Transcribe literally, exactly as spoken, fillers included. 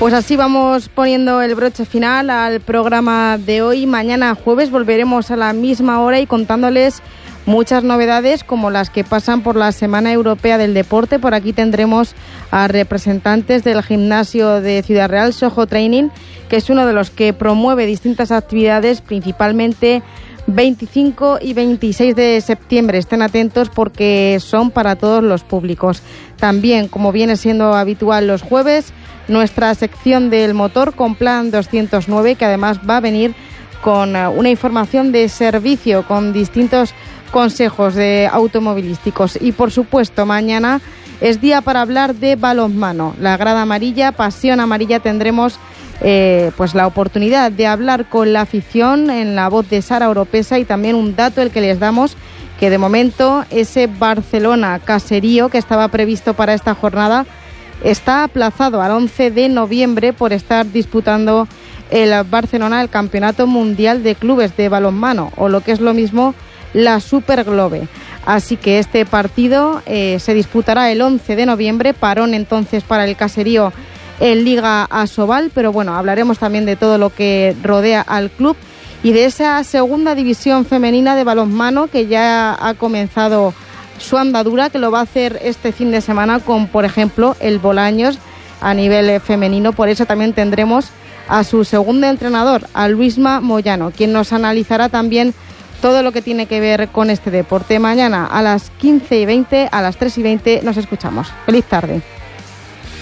Pues así vamos poniendo el broche final al programa de hoy. Mañana jueves volveremos a la misma hora y contándoles muchas novedades como las que pasan por la Semana Europea del Deporte. Por aquí tendremos a representantes del gimnasio de Ciudad Real, Soho Training, que es uno de los que promueve distintas actividades, principalmente veinticinco y veintiséis de septiembre. Estén atentos porque son para todos los públicos. También, como viene siendo habitual los jueves, nuestra sección del motor con Plan doscientos nueve, que además va a venir con una información de servicio, con distintos consejos de automovilísticos. Y por supuesto, mañana es día para hablar de balonmano. La grada amarilla, Pasión Amarilla, tendremos eh, pues la oportunidad de hablar con la afición en la voz de Sara Oropesa, y también un dato el que les damos, que de momento ese Barcelona Caserío que estaba previsto para esta jornada está aplazado al once de noviembre por estar disputando el Barcelona el Campeonato Mundial de Clubes de Balonmano, o lo que es lo mismo, la Super Globe. Así que este partido eh, se disputará el once de noviembre, parón entonces para el Caserío en Liga Asobal, pero bueno, hablaremos también de todo lo que rodea al club y de esa segunda división femenina de balonmano que ya ha comenzado su andadura, que lo va a hacer este fin de semana con, por ejemplo, el Bolaños a nivel femenino. Por eso también tendremos a su segundo entrenador, a Luisma Moyano, quien nos analizará también todo lo que tiene que ver con este deporte. Mañana a las quince y veinte, a las tres y veinte nos escuchamos. Feliz tarde.